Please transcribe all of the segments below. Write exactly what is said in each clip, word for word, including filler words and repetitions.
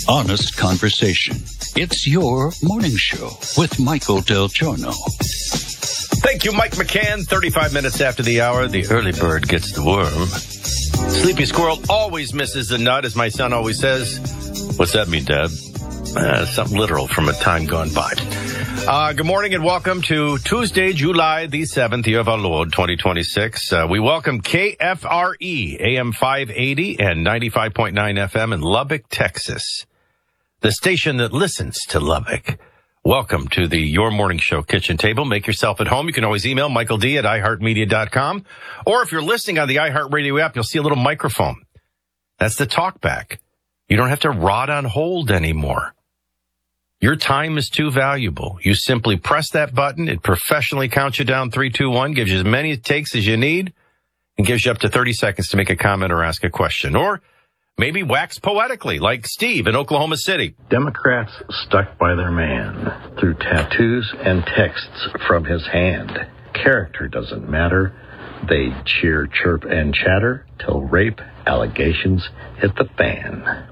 honest conversation. It's your morning show with Michael Del Giorno. Thank you, Mike McCann. thirty-five minutes after the hour, the early bird gets the worm. Sleepy squirrel always misses the nut, as my son always says. What's that mean, Dad? Uh, something literal from a time gone by. Uh, good morning and welcome to Tuesday, July the seventh, year of our Lord, twenty twenty-six. Uh, we welcome K F R E, A M five eighty and ninety-five point nine F M in Lubbock, Texas. The station that listens to Lubbock. Welcome to the Your Morning Show kitchen table. Make yourself at home. You can always email Michael D at i heart media dot com. Or if you're listening on the iHeartRadio app, you'll see a little microphone. That's the talkback. You don't have to rot on hold anymore. Your time is too valuable. You simply press that button. It professionally counts you down three, two, one, gives you as many takes as you need, and gives you up to thirty seconds to make a comment or ask a question. Or maybe wax poetically, like Steve in Oklahoma City. Democrats stuck by their man through tattoos and texts from his hand. Character doesn't matter. They cheer, chirp, and chatter till rape allegations hit the fan.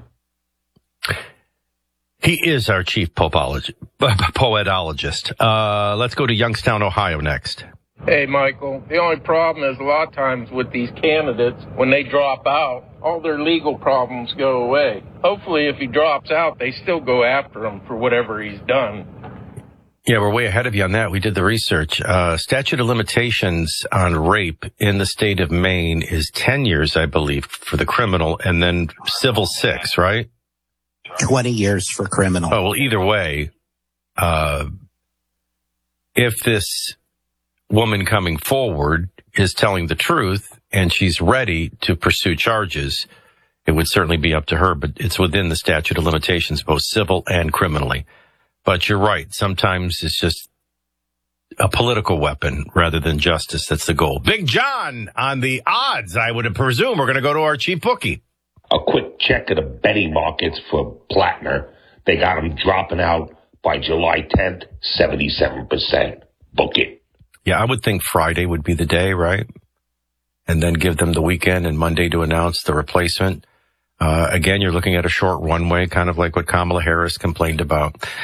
He is our chief popolog- poetologist. Uh, let's go to Youngstown, Ohio next. Hey, Michael. The only problem is a lot of times with these candidates, when they drop out, all their legal problems go away. Hopefully, if he drops out, they still go after him for whatever he's done. Yeah, we're way ahead of you on that. We did the research. Uh, statute of limitations on rape in the state of Maine is ten years, I believe, for the criminal, and then civil six, right? twenty years for criminal. Oh, well, either way, uh, if this woman coming forward is telling the truth and she's ready to pursue charges, it would certainly be up to her, but it's within the statute of limitations, both civil and criminally. But you're right. Sometimes it's just a political weapon rather than justice. That's the goal. Big John on the odds, I would presume. We're going to go to our chief bookie. A quick check of the betting markets for Plattner. They got him dropping out by July tenth, seventy-seven percent. Book it. Yeah, I would think Friday would be the day, right? And then give them the weekend and Monday to announce the replacement. Uh, again, you're looking at a short runway, kind of like what Kamala Harris complained about.